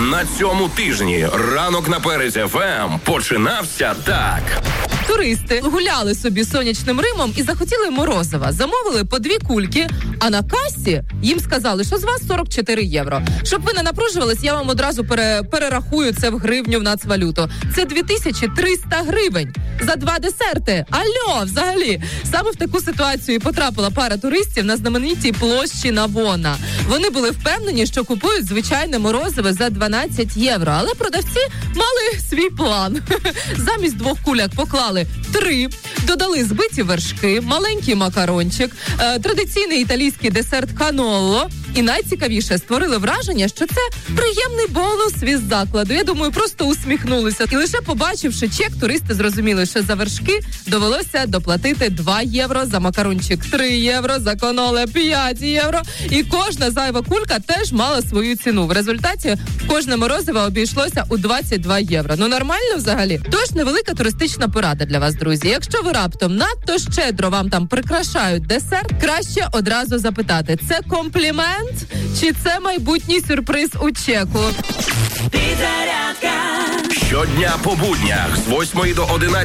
На цьому тижні ранок на Перець ФМ починався так. Туристи гуляли собі сонячним Римом і захотіли морозива. Замовили по 2 кульки, а на касі їм сказали, що з вас 44 євро. Щоб ви не напружувались, я вам одразу перерахую це в гривню в нацвалюту. Це 2300 гривень за 2 десерти. Альо, взагалі. Саме в таку ситуацію потрапила пара туристів на знаменитій площі Навона. Вони були впевнені, що купують звичайне морозиво за 12 євро. Але продавці мали свій план. Замість 2 куляк поклали 3, додали збиті вершки, маленький макарончик, традиційний італійський десерт каноло. І найцікавіше, створили враження, що це приємний бонус від закладу. Я думаю, просто усміхнулися. І лише побачивши чек, туристи зрозуміли, що за вершки довелося доплатити 2 євро, за макарончик 3 євро, за каноле 5 євро. І кожна зайва кулька теж мала свою ціну. В результаті кожне морозиво обійшлося у 22 євро. Ну нормально взагалі? Тож невелика туристична порада для вас, друзі. Якщо ви раптом надто щедро вам там прикрашають десерт, краще одразу запитати, це комплімент чи це майбутній сюрприз у чеку? Щодня по буднях з 8 до 11